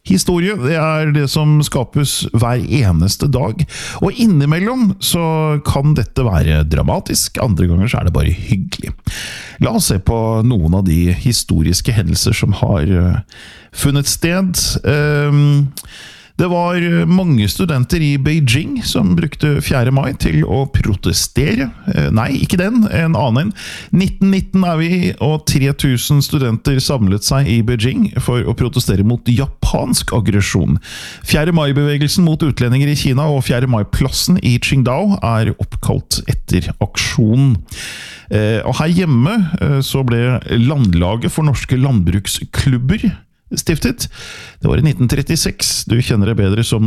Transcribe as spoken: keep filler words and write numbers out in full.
Historie, det er det som skapes hver eneste dag, og innimellom så kan dette være dramatisk, andre ganger så er det bare hyggelig. La oss se på noen av de historiske hendelser som har funnet sted. Det var mange studenter i Beijing som brukte fjerde mai til å protestere. Nei, ikke den, en annen. nitten nitten er vi, og tre tusen studenter samlet seg i Beijing for å protestere mot japansk aggresjon. fjerde mai-bevegelsen mot utlendinger i Kina og fjerde mai-plassen i Qingdao er oppkalt etter aksjonen. Og her hjemme så ble Landlaget for norske landbruksklubber stiftet. Det var i nitten trettiseks. Du kjenner det bedre som